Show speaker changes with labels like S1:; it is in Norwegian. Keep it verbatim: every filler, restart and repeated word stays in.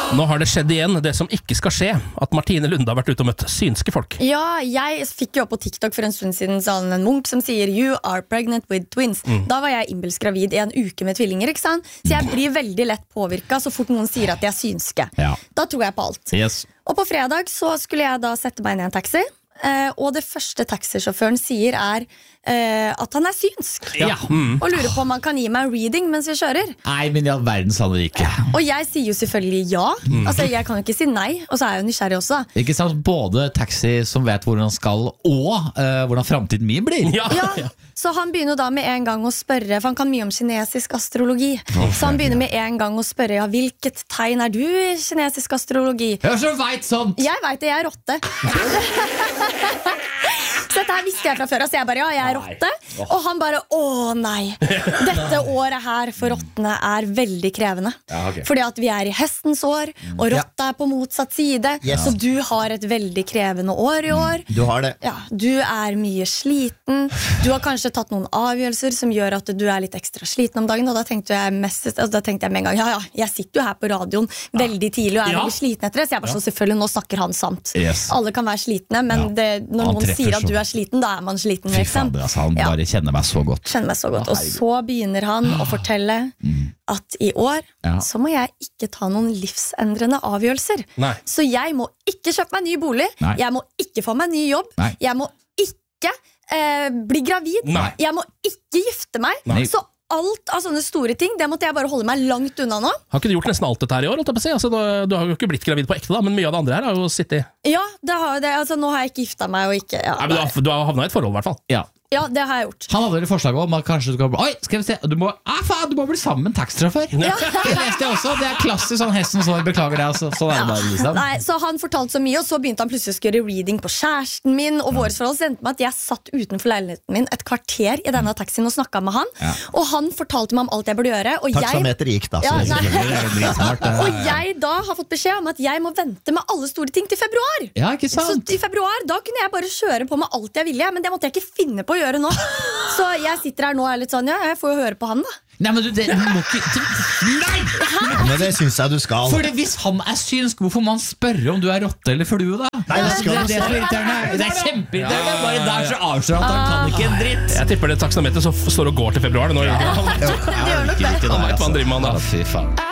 S1: Nå har det skjedd igjen, det som ikke skal skje, at Martine Lunde har vært ute og møtt synske folk.
S2: Ja, jeg fikk jo opp på TikTok for en stund siden sånn en munk som sier You are pregnant with twins. mm. Da var jeg innbilsk gravid i en uke med tvillinger, ikke sant? Så jeg blir veldig lett påvirket så fort noen sier at de er synske.
S3: Ja.
S2: Da tror jeg på alt.
S3: Yes.
S2: Og på fredag så skulle jeg da sette meg inn i en taxi, eh, og det første taxisjåføren sier er eh, at han er synsk.
S3: Ja. Mm.
S2: Og lurer på om han kan gi meg en reading mens vi kjører.
S3: Nei, men i all verdens handler ikke.
S2: Og jeg sier jo selvfølgelig ja.
S3: Mm.
S2: Altså jeg kan jo ikke si nei. Og så er jeg jo nysgjerrig også.
S3: Ikke sant? Både taxi som vet hvor han skal, og uh, hvordan fremtiden min blir.
S1: Ja.
S2: Ja, så han begynner da med en gang å spørre, for han kan mye om kinesisk astrologi. Så han begynner med en gang å spørre, ja, hvilket tegn er du i kinesisk astrologi?
S3: Jeg så vet sånt!
S2: Jeg vet det, jeg er rotte. Så dette her visste jeg fra før, så jeg bare, ja, jeg er rotte. Og han bare, å nei, dette året her for rottene er veldig krevende.
S3: Ja, ok.
S2: Fordi at vi er i hestens år, og rotta er på motsatt side.
S4: Yes.
S2: Så du har et veldig krevende år i år.
S4: Du har det.
S2: Ja, du er mye sliten. Du har kanskje tatt noen avgjørelser som gjør at du er litt ekstra sliten om dagen. Og da tenkte jeg, mest, altså da tenkte jeg med en gang, ja, ja, jeg sitter jo her på radioen veldig tidlig og er
S1: Ja.
S2: veldig sliten etter det. Så jeg bare så selvfølgelig, nå snakker han sant.
S3: Yes.
S2: Alle kan være slitne, men
S3: Ja.
S2: det, når
S3: Han
S2: noen
S3: treffer
S2: sier at
S3: så.
S2: du er sliten, da er man sliten.
S3: Fy
S2: Liksom.
S3: fader, altså, han
S2: Ja.
S3: bare kjenner meg så godt.
S2: Kjenner meg så godt.
S3: Å,
S2: Og
S3: herregud.
S2: så begynner han å fortelle at i år
S3: Ja.
S2: så må jeg ikke ta noen livsendrende avgjørelser.
S1: Nei.
S2: Så jeg må ikke kjøpe meg ny bolig.
S3: Nei.
S2: Jeg må ikke få meg ny jobb.
S3: Nei.
S2: Jeg må ikke eh, bli gravid.
S1: Nei.
S2: Jeg må ikke gifte meg.
S3: Nei.
S2: Så alt av sånne store ting, det måtte jeg bare holde meg langt unna nå.
S1: Har ikke du gjort nesten alt dette her i år? holdt jeg på å si? Altså, du, du har jo ikke blitt gravid på ekte, da, men mye av det andre her har jo sittet.
S2: Ja, det har, det, altså, nå har jeg ikke gifta meg og ikke ja,
S1: Nei, men du har, du har havnet i et forhold, i hvert fall.
S3: Ja.
S2: ja, det har jeg gjort.
S3: Han hadde vel et forslag om at kanskje du kan Oi, skal vi se Du må, ah, faen, du må bli sammen med en taxisjåfør.
S2: Ja.
S3: Det leste jeg også. Det er klassisk sånn hestens år. Beklager det. Altså. Sånn er det bare, liksom.
S2: Nei, så han fortalte så mye, og så begynte han plutselig å gjøre reading på kjæresten min. Og våres forhold endte med at jeg satt utenfor leiligheten min et kvarter i denne taxien og snakket med han.
S3: Ja.
S2: Og han fortalte meg om alt jeg burde gjøre. Og jeg,
S4: Taksameter gikk da.
S2: Ja,
S4: så
S2: nei.
S3: Det er dritsmart, det.
S2: og jeg da har fått beskjed om at jeg må vente med alle store ting til februar.
S3: Ja, ikke
S2: Så
S3: sant?
S2: i februar, da kunne jeg bare kjøre på med alt jeg ville, men det måtte jeg ikke finne på å gjøre nå. Så jeg sitter her nå og er litt sånn, ja, jeg får jo høre på han da.
S3: Nei, men du, det, du må ikke Nei!
S4: Men det synes jeg du skal.
S3: For hvis han er synsk, hvorfor må han spørre om du er rotte eller flue, da?
S4: Nei, det skal
S3: det, er det, som er irriterende. Det er kjempeirriterende. Bare der så avslører han at han kan ikke en dritt.
S1: Jeg tipper det taksameteret som står og går til februar. Det nå,
S3: Ja,
S2: Det gjør nok det.
S3: ikke riktig,
S1: Han vet hva han driver med, han da.
S3: Å, fy faen.